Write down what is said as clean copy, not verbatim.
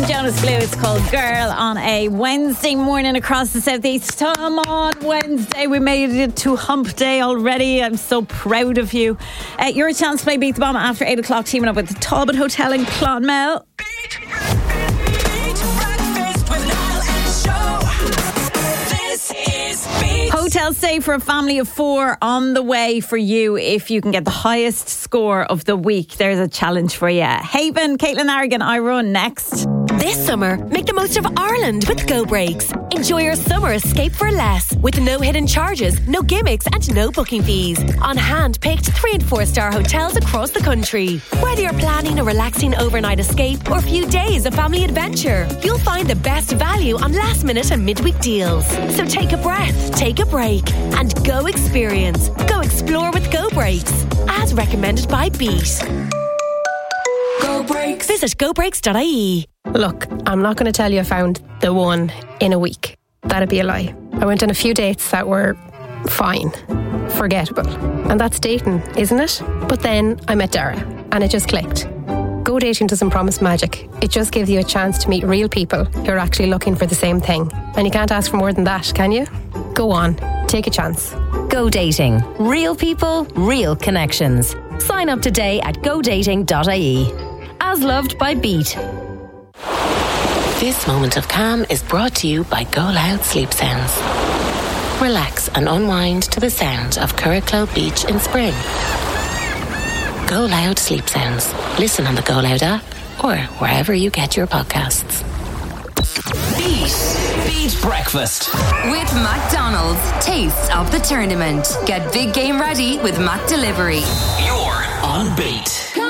Jonas Blue. It's called Girl on a Wednesday morning across the southeast. Come on, Wednesday. We made it to hump day already. I'm so proud of you. Your chance to play Beat the Bomb after 8 o'clock, teaming up with the Talbot Hotel in Clonmel. Hotel stay for a family of 4 on the way for you if you can get the highest score of the week. There's a challenge for you. Haven, Caitlin Argan, I Run next. This summer, make the most of Ireland with Go Breaks. Enjoy your summer escape for less with no hidden charges, no gimmicks and no booking fees on hand-picked 3- and 4-star hotels across the country. Whether you're planning a relaxing overnight escape or a few days of family adventure, you'll find the best value on last-minute and midweek deals. So take a breath, take a break and go experience. Go explore with Go Breaks. As recommended by Beat. Go Breaks. Visit gobreaks.ie. Look, I'm not going to tell you I found the one in a week. That'd be a lie. I went on a few dates that were fine, forgettable. And that's dating, isn't it? But then I met Dara and it just clicked. Go Dating doesn't promise magic. It just gives you a chance to meet real people who are actually looking for the same thing. And you can't ask for more than that, can you? Go on, take a chance. Go Dating. Real people, real connections. Sign up today at godating.ie. As loved by Beat. This moment of calm is brought to you by Go Loud Sleep Sounds. Relax and unwind to the sound of Curracloe Beach in spring. Go Loud Sleep Sounds. Listen on the Go Loud app or wherever you get your podcasts. Beat Breakfast with McDonald's. Taste of the tournament. Get big game ready with Mac Delivery. You're on Beat.